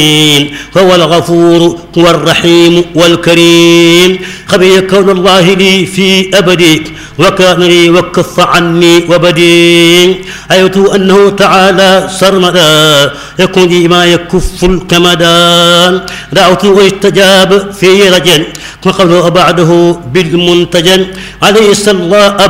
فهو الغفور والرحيم والكريم. خبي كون الله لي في أبدي وكان لي وكف عني وبدي. أيت أنه تعالى سرمدا يكون لي ما يكف الكمدا. دعوت واستجاب في رجل وقبل بعده بالمنتجن عليه الصلاة